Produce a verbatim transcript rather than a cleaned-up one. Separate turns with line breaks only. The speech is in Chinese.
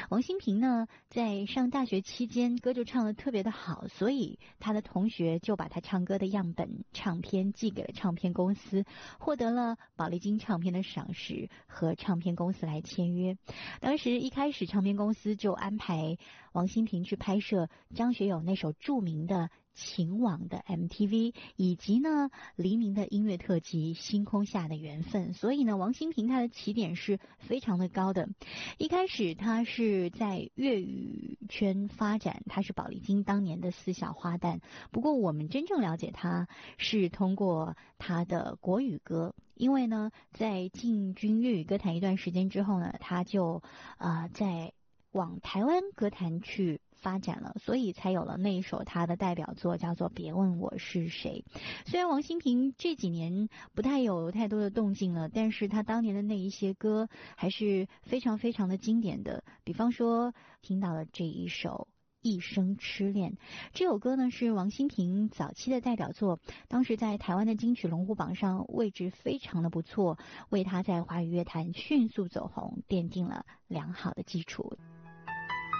王心平呢，在上大学期间歌就唱得特别的好，所以他的同学就把他唱歌的样本唱片寄给了唱片公司，获得了宝丽金唱片的赏识，和唱片公司来签约。当时一开始唱片公司就安排王心平去拍摄张学友那首著名的情网的 M T V， 以及呢黎明的音乐特辑星空下的缘分，所以呢王心平他的起点是非常的高的。一开始他是在粤语圈发展，他是宝丽金当年的四小花旦，不过我们真正了解他是通过他的国语歌，因为呢在进军粤语歌坛一段时间之后呢，他就呃在往台湾歌坛去发展了，所以才有了那一首他的代表作叫做《别问我是谁》。虽然王心平这几年不太有太多的动静了，但是他当年的那一些歌还是非常非常的经典的，比方说听到了这一首一生痴恋，这首歌呢是王心平早期的代表作，当时在台湾的金曲龙虎榜上位置非常的不错，为他在华语乐坛迅速走红奠定了良好的基础。